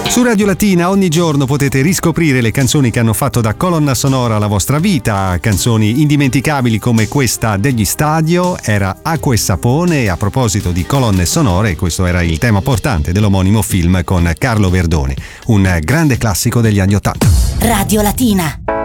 Su Radio Latina ogni giorno potete riscoprire le canzoni che hanno fatto da colonna sonora la vostra vita, canzoni indimenticabili come questa degli Stadio, era Acqua e Sapone, e a proposito di colonne sonore, questo era il tema portante dell'omonimo film con Carlo Verdone, un grande classico degli anni '80. Radio Latina.